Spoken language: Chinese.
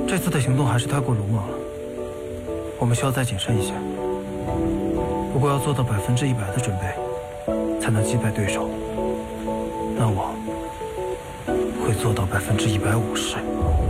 这次的行动还是太过鲁莽了，我们需要再谨慎一些。如果要做到100%的准备，才能击败对手，那我会做到150%。